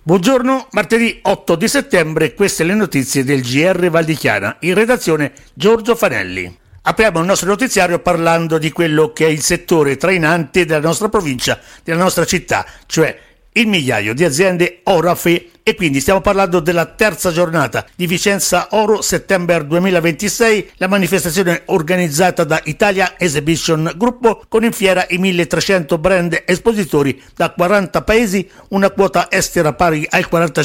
Buongiorno, martedì 8 di settembre, queste le notizie del GR Val di Chiana, in redazione Giorgio Fanelli. Apriamo il nostro notiziario parlando di quello che è il settore trainante della nostra provincia, della nostra città, cioè il migliaio di aziende Orafe, e quindi stiamo parlando della terza giornata di Vicenza Oro Settember 2026, la manifestazione organizzata da Italia Exhibition Gruppo con in fiera i 1300 brand espositori da 40 paesi, una quota estera pari al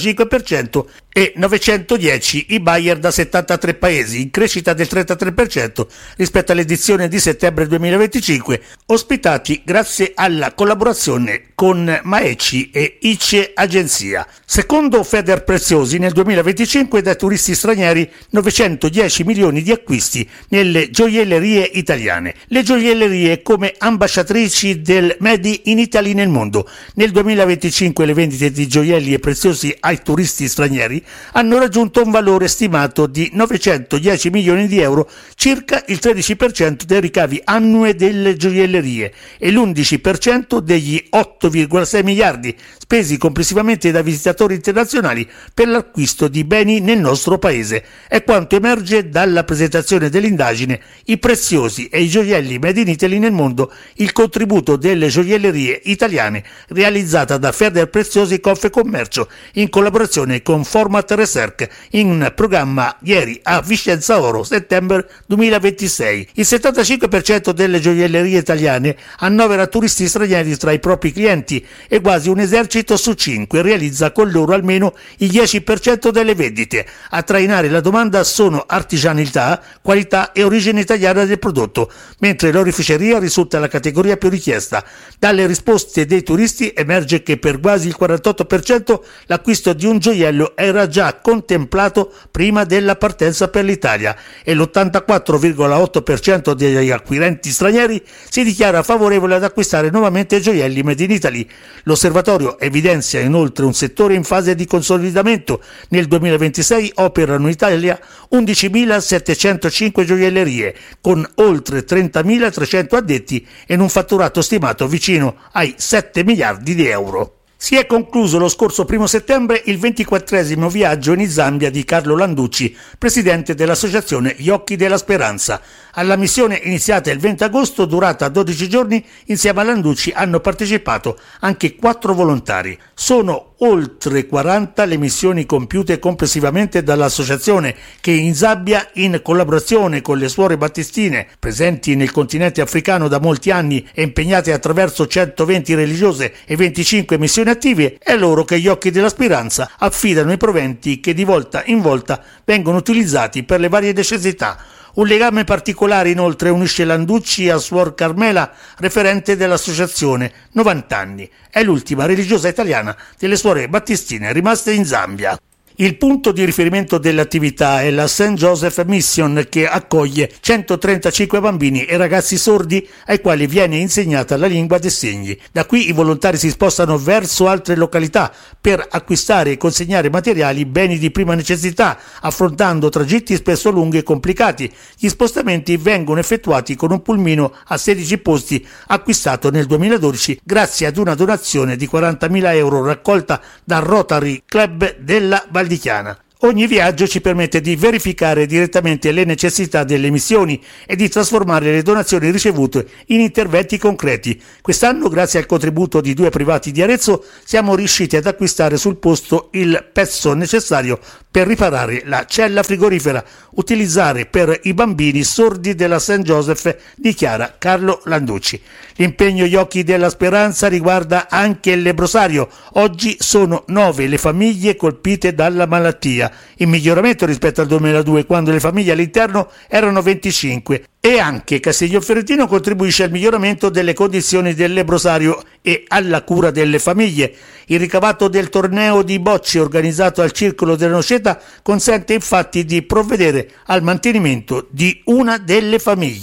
45% e 910 i buyer da 73 paesi, in crescita del 33% rispetto all'edizione di settembre 2025, ospitati grazie alla collaborazione con Maeci e ICE Agenzia. Secondo Federpreziosi, nel 2025 dai turisti stranieri 910 milioni di acquisti nelle gioiellerie italiane. Le gioiellerie come ambasciatrici del Made in Italy nel mondo. Nel 2025 le vendite di gioielli e preziosi ai turisti stranieri hanno raggiunto un valore stimato di 910 milioni di euro, circa il 13% dei ricavi annui delle gioiellerie e l'11% degli 8,6 miliardi spesi complessivamente da visitatori internazionali per l'acquisto di beni nel nostro paese. È quanto emerge dalla presentazione dell'indagine I preziosi e i gioielli Made in Italy nel mondo, il contributo delle gioiellerie italiane, realizzata da Federpreziosi Confecommercio in collaborazione con Format Research, in programma ieri a Vicenza Oro Settember 2026. Il 75% delle gioiellerie italiane annovera turisti stranieri tra i propri clienti e quasi un esercito su 5 realizza con loro almeno il 10% delle vendite. A trainare la domanda sono artigianalità, qualità e origine italiana del prodotto, mentre l'oreficeria risulta la categoria più richiesta. Dalle risposte dei turisti emerge che per quasi il 48% l'acquisto di un gioiello era già contemplato prima della partenza per l'Italia e l'84,8% degli acquirenti stranieri si dichiara favorevole ad acquistare nuovamente gioielli Made in Italy. L'osservatorio evidenzia inoltre un settore in fase di consolidamento. Nel 2026 operano in Italia 11.705 gioiellerie con oltre 30.300 addetti e un fatturato stimato vicino ai 7 miliardi di euro. Si è concluso lo scorso 1 settembre il 24esimo viaggio in Zambia di Carlo Landucci, presidente dell'associazione Gli Occhi della Speranza. Alla missione iniziata il 20 agosto, durata 12 giorni, insieme a Landucci hanno partecipato anche 4 volontari. Sono oltre 40 le missioni compiute complessivamente dall'associazione che in Zambia, in collaborazione con le suore battistine presenti nel continente africano da molti anni e impegnate attraverso 120 religiose e 25 missioni attive, è loro che Gli Occhi della Speranza affidano i proventi che di volta in volta vengono utilizzati per le varie necessità. Un legame particolare inoltre unisce Landucci a Suor Carmela, referente dell'associazione, 90 anni. È l'ultima religiosa italiana delle suore battistine rimaste in Zambia. Il punto di riferimento dell'attività è la St. Joseph Mission, che accoglie 135 bambini e ragazzi sordi ai quali viene insegnata la lingua dei segni. Da qui i volontari si spostano verso altre località per acquistare e consegnare materiali, beni di prima necessità, affrontando tragitti spesso lunghi e complicati. Gli spostamenti vengono effettuati con un pulmino a 16 posti acquistato nel 2012 grazie ad una donazione di 40.000 euro raccolta dal Rotary Club della Val di Chiana. Ogni viaggio ci permette di verificare direttamente le necessità delle missioni e di trasformare le donazioni ricevute in interventi concreti. Quest'anno, grazie al contributo di 2 privati di Arezzo, siamo riusciti ad acquistare sul posto il pezzo necessario per riparare la cella frigorifera, utilizzare per i bambini sordi della St. Joseph, dichiara Carlo Landucci. L'impegno Gli Occhi della Speranza riguarda anche il lebbrosario. Oggi sono 9 le famiglie colpite dalla malattia, in miglioramento rispetto al 2002, quando le famiglie all'interno erano 25, e anche Castiglionfiorentino contribuisce al miglioramento delle condizioni del lebbrosario e alla cura delle famiglie. Il ricavato del torneo di bocce organizzato al Circolo della Noceta consente infatti di provvedere al mantenimento di una delle famiglie.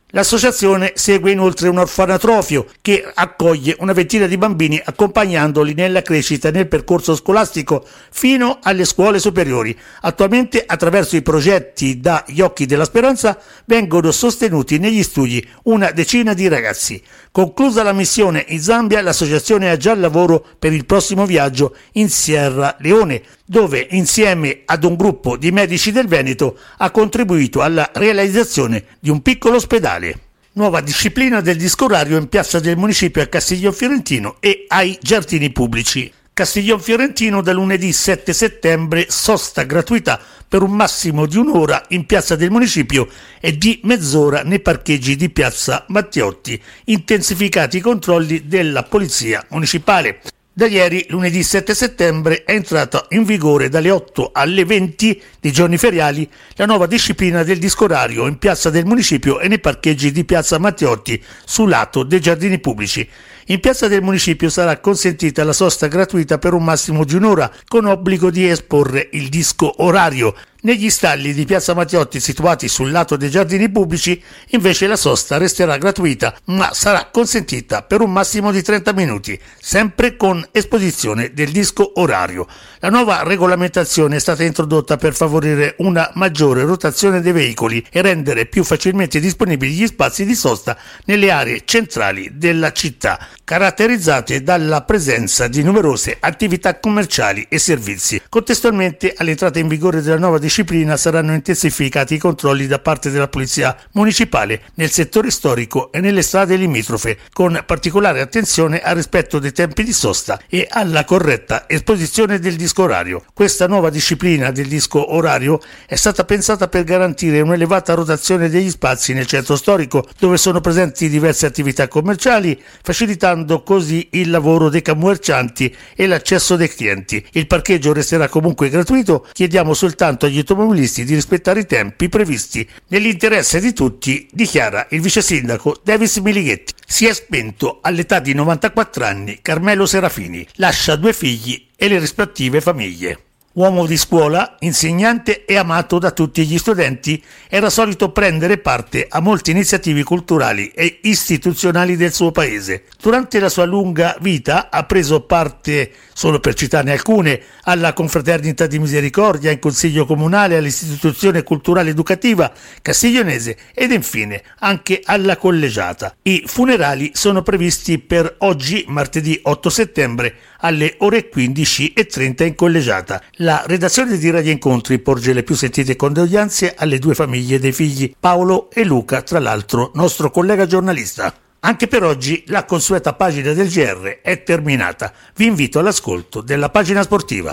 L'associazione segue inoltre un orfanatrofio che accoglie una ventina di bambini accompagnandoli nella crescita nel percorso scolastico fino alle scuole superiori. Attualmente, attraverso i progetti Da Gli Occhi della Speranza, vengono sostenuti negli studi una decina di ragazzi. Conclusa la missione in Zambia, l'associazione ha già il lavoro per il prossimo viaggio in Sierra Leone, dove insieme ad un gruppo di medici del Veneto ha contribuito alla realizzazione di un piccolo ospedale. Nuova disciplina del disco orario in piazza del municipio a Castiglion Fiorentino e ai giardini pubblici. Castiglion Fiorentino da lunedì 7 settembre sosta gratuita per un massimo di un'ora in piazza del municipio e di mezz'ora nei parcheggi di piazza Matteotti. Intensificati i controlli della polizia municipale. Da ieri, lunedì 7 settembre, è entrata in vigore dalle 8 alle 20 dei giorni feriali la nuova disciplina del disco orario in piazza del municipio e nei parcheggi di piazza Matteotti sul lato dei giardini pubblici. In piazza del municipio sarà consentita la sosta gratuita per un massimo di un'ora con obbligo di esporre il disco orario. Negli stalli di piazza Matteotti situati sul lato dei giardini pubblici invece la sosta resterà gratuita ma sarà consentita per un massimo di 30 minuti, sempre con esposizione del disco orario. La nuova regolamentazione è stata introdotta per favorire una maggiore rotazione dei veicoli e rendere più facilmente disponibili gli spazi di sosta nelle aree centrali della città, caratterizzate dalla presenza di numerose attività commerciali e servizi. Contestualmente all'entrata in vigore della nuova disciplina saranno intensificati i controlli da parte della polizia municipale nel settore storico e nelle strade limitrofe, con particolare attenzione al rispetto dei tempi di sosta e alla corretta esposizione del disco orario. Questa nuova disciplina del disco orario è stata pensata per garantire un'elevata rotazione degli spazi nel centro storico, dove sono presenti diverse attività commerciali, facilitando così il lavoro dei commercianti e l'accesso dei clienti. Il parcheggio resterà comunque gratuito, chiediamo soltanto agli automobilisti di rispettare i tempi previsti nell'interesse di tutti, dichiara il vice sindaco Davis Milighetti. Si è spento all'età di 94 anni Carmelo Serafini, lascia 2 figli e le rispettive famiglie. Uomo di scuola, insegnante e amato da tutti gli studenti, era solito prendere parte a molte iniziative culturali e istituzionali del suo paese. Durante la sua lunga vita ha preso parte, solo per citarne alcune, alla Confraternita di Misericordia, in Consiglio Comunale, all'Istituzione Culturale Educativa Castiglionese ed infine anche alla Collegiata. I funerali sono previsti per oggi, martedì 8 settembre, alle ore 15:30 in Collegiata. La redazione di Radio Incontri porge le più sentite condoglianze alle 2 famiglie dei figli Paolo e Luca, tra l'altro nostro collega giornalista. Anche per oggi la consueta pagina del GR è terminata. Vi invito all'ascolto della pagina sportiva.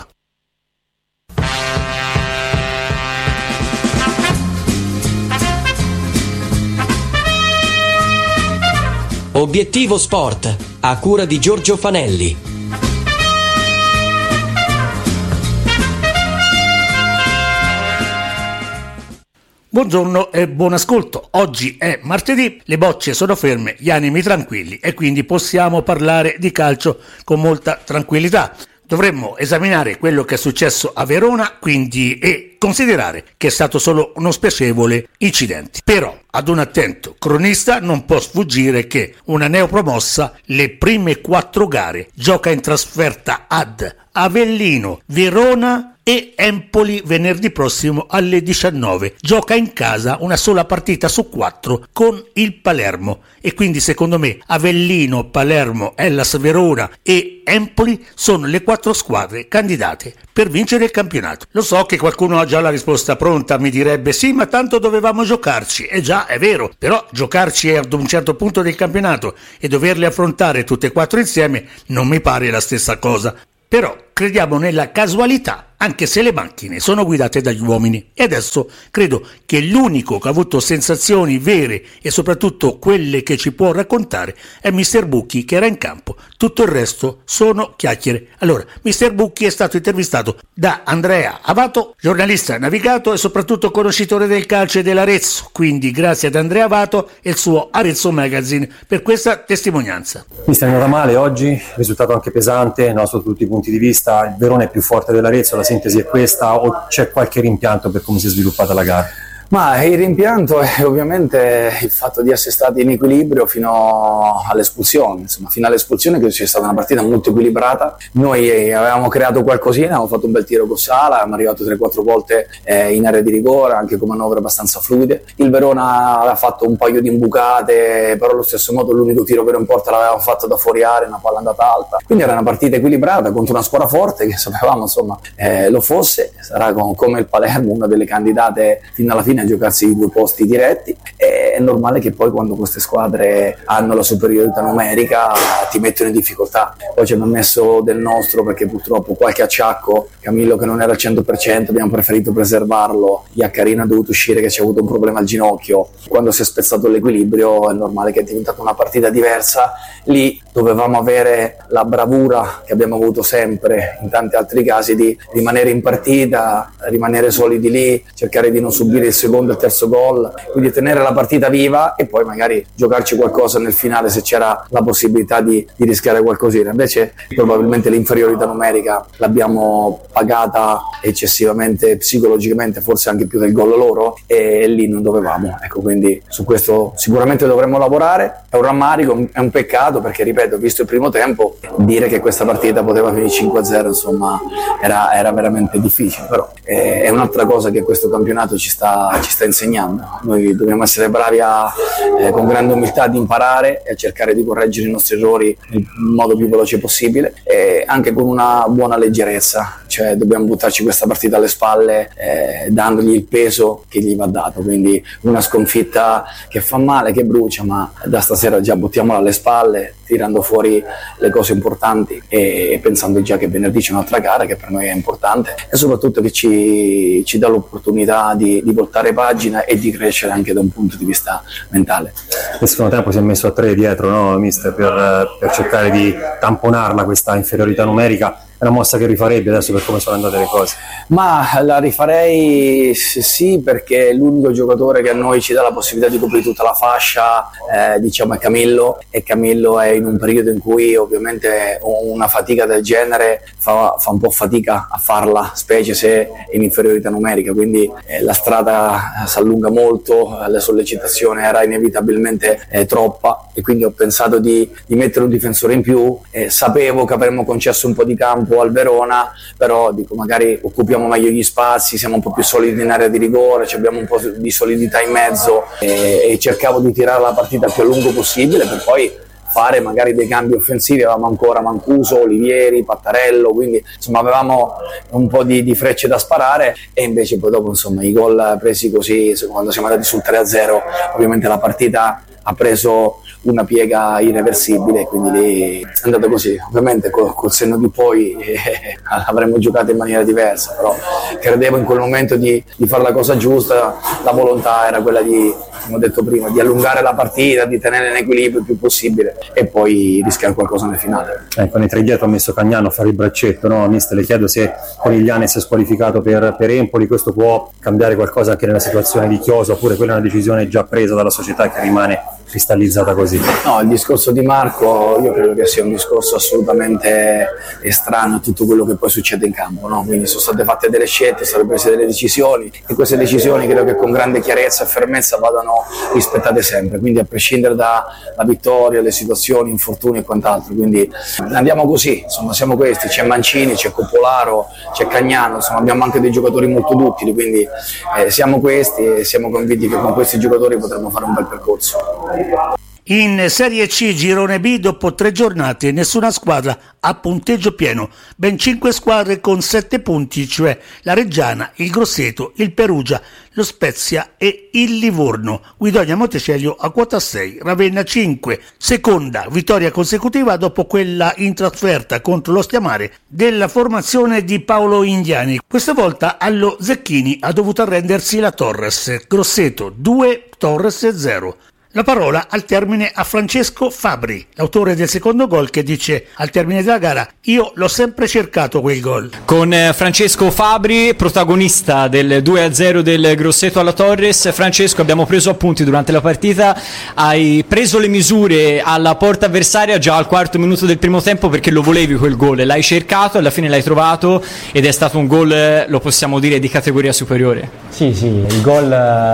Obiettivo Sport, a cura di Giorgio Fanelli. Buongiorno e buon ascolto. Oggi è martedì, le bocce sono ferme, gli animi tranquilli e quindi possiamo parlare di calcio con molta tranquillità. Dovremmo esaminare quello che è successo a Verona, quindi, e considerare che è stato solo uno spiacevole incidente. Però ad un attento cronista non può sfuggire che una neopromossa le prime 4 gare gioca in trasferta ad Avellino, Verona e Empoli venerdì prossimo alle 19. Gioca in casa una sola partita su 4 con il Palermo e quindi secondo me Avellino, Palermo, Hellas Verona e Empoli sono le 4 squadre candidate per vincere il campionato. Lo so che qualcuno ha già la risposta pronta, mi direbbe sì, ma tanto dovevamo giocarci. E già, è vero, però giocarci ad un certo punto del campionato e doverle affrontare tutte e 4 insieme non mi pare la stessa cosa. Però crediamo nella casualità, anche se le macchine sono guidate dagli uomini. E adesso credo che l'unico che ha avuto sensazioni vere e soprattutto quelle che ci può raccontare è Mr. Bucchi, che era in campo. Tutto il resto sono chiacchiere. Allora, Mr. Bucchi è stato intervistato da Andrea Avato, giornalista navigato e soprattutto conoscitore del calcio e dell'Arezzo. Quindi grazie ad Andrea Avato e il suo Arezzo Magazine per questa testimonianza. Mister, non era male oggi, risultato anche pesante, no, sotto tutti i punti di vista. Il Verona è più forte dell'Arezzo, la sintesi è questa o c'è qualche rimpianto per come si è sviluppata la gara? Ma il rimpianto è ovviamente il fatto di essere stati in equilibrio fino all'espulsione, insomma, fino all'espulsione che sia stata una partita molto equilibrata. Noi avevamo creato qualcosina, avevamo fatto un bel tiro con Sala, abbiamo arrivato 3-4 volte in area di rigore, anche con manovre abbastanza fluide. Il Verona aveva fatto un paio di imbucate, però allo stesso modo l'unico tiro vero in porta l'avevamo fatto da fuori area, una palla andata alta. Quindi era una partita equilibrata contro una squadra forte che sapevamo insomma lo fosse, sarà come il Palermo una delle candidate fino alla fine a giocarsi i 2 posti diretti. È normale che poi quando queste squadre hanno la superiorità numerica ti mettono in difficoltà. Poi ci abbiamo messo del nostro perché purtroppo qualche acciacco, Camillo che non era al 100%, abbiamo preferito preservarlo, Iaccarino ha dovuto uscire che ci ha avuto un problema al ginocchio. Quando si è spezzato l'equilibrio è normale che è diventata una partita diversa. Lì dovevamo avere la bravura che abbiamo avuto sempre in tanti altri casi di rimanere in partita, rimanere solidi lì, cercare di non subire il secondo e il terzo gol, quindi tenere la partita viva e poi magari giocarci qualcosa nel finale se c'era la possibilità di rischiare qualcosina. Invece probabilmente l'inferiorità numerica l'abbiamo pagata eccessivamente psicologicamente, forse anche più del gol loro, e lì non dovevamo. Ecco, quindi su questo sicuramente dovremmo lavorare. È un rammarico, è un peccato perché, ripeto, visto il primo tempo, dire che questa partita poteva finire 5-0 insomma era veramente difficile, però è un'altra cosa che questo campionato ci sta insegnando. Noi dobbiamo essere bravi con grande umiltà ad imparare e a cercare di correggere i nostri errori nel modo più veloce possibile, e anche con una buona leggerezza, cioè dobbiamo buttarci questa partita alle spalle dandogli il peso che gli va dato. Quindi una sconfitta che fa male, che brucia, ma da stasera già buttiamola alle spalle, tirando fuori le cose importanti e pensando già che venerdì c'è un'altra gara che per noi è importante, e soprattutto che ci dà l'opportunità di voltare pagina e di crescere anche da un punto di vista mentale. Nel secondo tempo si è messo a 3 dietro, no, mister, per cercare di tamponarla questa inferiorità numerica. È una mossa che rifarebbe adesso per come sono andate le cose? Ma la rifarei sì, perché l'unico giocatore che a noi ci dà la possibilità di coprire tutta la fascia diciamo è Camillo, e Camillo è in un periodo in cui ovviamente una fatica del genere fa un po' fatica a farla, specie se è in inferiorità numerica, quindi la strada si allunga molto, la sollecitazione era inevitabilmente troppa, e quindi ho pensato di mettere un difensore in più. Sapevo che avremmo concesso un po' di campo al Verona, però dico magari occupiamo meglio gli spazi, siamo un po' più solidi in area di rigore, abbiamo un po' di solidità in mezzo, e cercavo di tirare la partita il più a lungo possibile per poi fare magari dei cambi offensivi. Avevamo ancora Mancuso, Olivieri, Pattarello, quindi insomma avevamo un po' di frecce da sparare, e invece poi dopo insomma i gol presi così, quando siamo andati sul 3-0 ovviamente la partita ha preso una piega irreversibile, quindi lì è andato così. Ovviamente col senno di poi avremmo giocato in maniera diversa, però credevo in quel momento di fare la cosa giusta. La volontà era quella di, come ho detto prima, di allungare la partita, di tenere in equilibrio il più possibile e poi rischiare qualcosa nel finale. Con i 3 dietro ha messo Cagnano a fare il braccetto, no? Mister, le chiedo se Conigliani si è squalificato per Empoli, questo può cambiare qualcosa anche nella situazione di Chioso, oppure quella è una decisione già presa dalla società che rimane cristallizzata così? No, il discorso di Marco io credo che sia un discorso assolutamente estraneo a tutto quello che poi succede in campo, no? Quindi sono state fatte delle scelte, sono state prese delle decisioni, e queste decisioni credo che con grande chiarezza e fermezza vadano rispettate sempre, quindi a prescindere dalla vittoria, le situazioni, infortuni e quant'altro. Quindi andiamo così, insomma siamo questi, c'è Mancini, c'è Coppolaro, c'è Cagnano, insomma abbiamo anche dei giocatori molto duttili, quindi siamo questi e siamo convinti che con questi giocatori potremo fare un bel percorso. In Serie C Girone B, dopo 3 giornate, nessuna squadra ha punteggio pieno. Ben 5 squadre con 7 punti, cioè la Reggiana, il Grosseto, il Perugia, lo Spezia e il Livorno. Guidonia Montecelio a quota 6, Ravenna 5. Seconda vittoria consecutiva dopo quella in trasferta contro lo Stiamare della formazione di Paolo Indiani. Questa volta allo Zecchini ha dovuto arrendersi la Torres. Grosseto 2, Torres 0. La parola al termine a Francesco Fabri, l'autore del secondo gol, che dice al termine della gara: io l'ho sempre cercato quel gol. Con Francesco Fabri, protagonista del 2-0 del Grosseto alla Torres. Francesco, abbiamo preso appunti durante la partita, hai preso le misure alla porta avversaria già al quarto minuto del primo tempo perché lo volevi quel gol, l'hai cercato, alla fine l'hai trovato ed è stato un gol, lo possiamo dire, di categoria superiore. Sì, il gol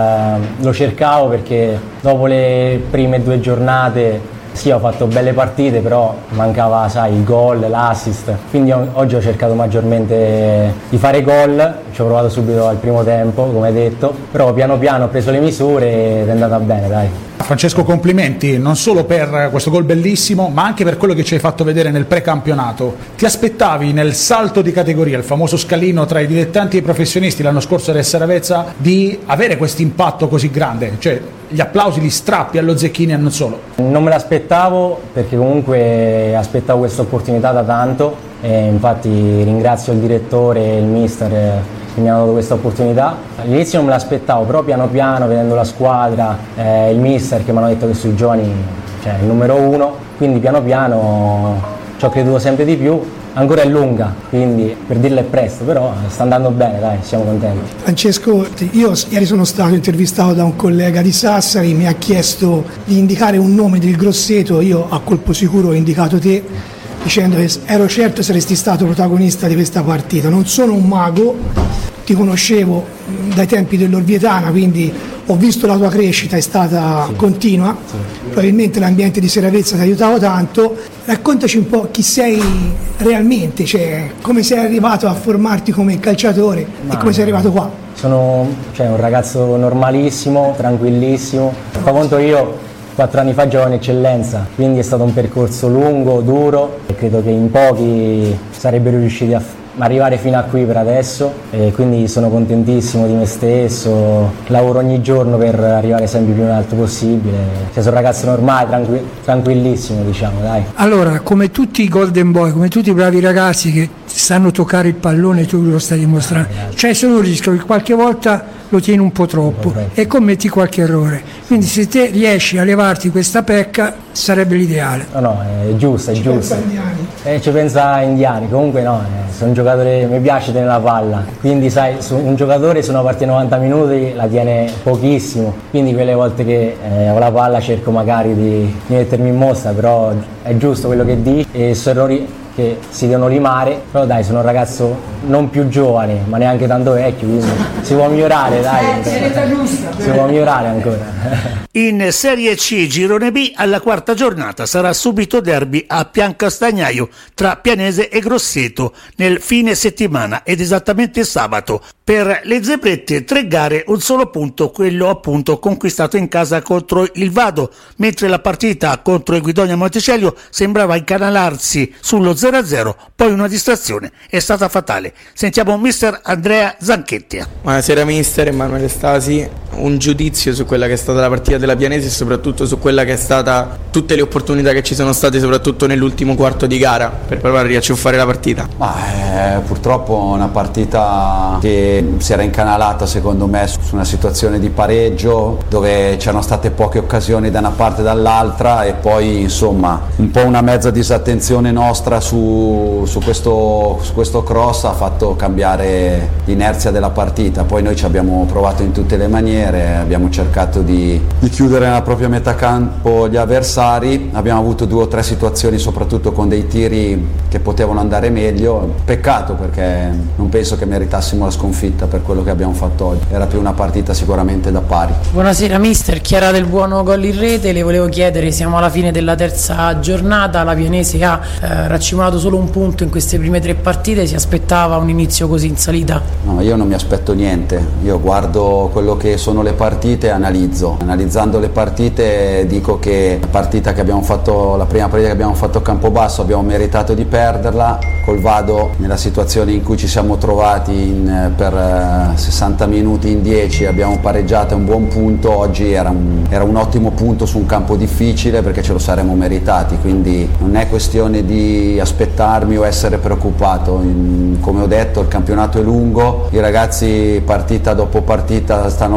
lo cercavo perché dopo le prime 2 giornate sì, ho fatto belle partite, però mancava, il gol, l'assist, quindi oggi ho cercato maggiormente di fare gol, ci ho provato subito al primo tempo, come detto, però piano piano ho preso le misure ed è andata bene, dai. Francesco, complimenti non solo per questo gol bellissimo, ma anche per quello che ci hai fatto vedere nel precampionato. Ti aspettavi nel salto di categoria, il famoso scalino tra i dilettanti e i professionisti l'anno scorso ad Seravezza, di avere questo impatto così grande? Cioè, gli applausi, gli strappi allo Zecchini e non solo. Non me l'aspettavo perché comunque aspettavo questa opportunità da tanto e infatti ringrazio il direttore e il mister che mi hanno dato questa opportunità. All'inizio non me l'aspettavo, però piano piano, vedendo la squadra, il mister che mi hanno detto che sui giovani c'è il numero 1, quindi piano piano ci ho creduto sempre di più. Ancora è lunga, quindi per dirla è presto, però sta andando bene, dai, siamo contenti. Francesco, io ieri sono stato intervistato da un collega di Sassari, mi ha chiesto di indicare un nome del Grosseto, io a colpo sicuro ho indicato te, dicendo che ero certo saresti stato protagonista di questa partita. Non sono un mago, ti conoscevo dai tempi dell'Orvietana, quindi ho visto la tua crescita, è stata continua, probabilmente l'ambiente di Seravezza ti ha aiutato tanto. Raccontaci un po' chi sei realmente, cioè come sei arrivato a formarti come calciatore e come sei arrivato qua. Sono un ragazzo normalissimo, tranquillissimo. Fa conto, io 4 anni fa giocavo in eccellenza, quindi è stato un percorso lungo, duro e credo che in pochi sarebbero riusciti a arrivare fino a qui per adesso e quindi sono contentissimo di me stesso, lavoro ogni giorno per arrivare sempre più in alto possibile. Sono un ragazzo normale, tranquillissimo, diciamo, dai. Allora, come tutti i Golden Boy, come tutti i bravi ragazzi che sanno toccare il pallone, tu lo stai dimostrando, c'è solo il rischio che qualche volta lo tieni un po' troppo e commetti qualche errore, quindi se te riesci a levarti questa pecca sarebbe l'ideale. No, è giusto. Ci pensa Indiani, comunque sono un giocatore, mi piace tenere la palla, quindi un giocatore su una partita 90 minuti la tiene pochissimo, quindi quelle volte che ho la palla cerco magari di mettermi in mostra, però è giusto quello che dici e sono errori che si devono limare, però dai, sono un ragazzo non più giovane ma neanche tanto vecchio, quindi si può migliorare, dai, si può migliorare ancora. In Serie C Girone B alla quarta giornata sarà subito derby a Piancastagnaio tra Pianese e Grosseto nel fine settimana ed esattamente sabato. Per le zebrette 3 gare, un solo punto, quello appunto conquistato in casa contro il Vado, mentre la partita contro il Guidonia Monticello sembrava incanalarsi sullo 0-0, poi una distrazione è stata fatale. Sentiamo mister Andrea Zanchettia. Buonasera mister, Emanuele Stasi. Un giudizio su quella che è stata la partita della Pianese e soprattutto su quella che è stata tutte le opportunità che ci sono state soprattutto nell'ultimo quarto di gara per provare a riacciuffare la partita. Purtroppo una partita che si era incanalata secondo me su una situazione di pareggio dove c'erano state poche occasioni da una parte e dall'altra e poi insomma un po' una mezza disattenzione nostra su questo cross ha fatto cambiare l'inerzia della partita. Poi noi ci abbiamo provato in tutte le maniere, abbiamo cercato di chiudere nella propria metà campo gli avversari, abbiamo avuto 2 o 3 situazioni soprattutto con dei tiri che potevano andare meglio. Peccato perché non penso che meritassimo la sconfitta per quello che abbiamo fatto oggi, era più una partita sicuramente da pari. Buonasera mister, Chiara del Buono Gol in Rete, le volevo chiedere, siamo alla fine della terza giornata, la Pianese ha raccimolato solo un punto in queste prime 3 partite, si aspettava un inizio così in salita? No, io non mi aspetto niente, io guardo quello che sono le partite e analizzando le partite dico che la prima partita che abbiamo fatto a Campobasso abbiamo meritato di perderla, col Vado nella situazione in cui ci siamo trovati per 60 minuti in 10 abbiamo pareggiato, è un buon punto, oggi era un ottimo punto su un campo difficile perché ce lo saremmo meritati, quindi non è questione di aspettarmi o essere preoccupato, come ho detto il campionato è lungo, i ragazzi partita dopo partita stanno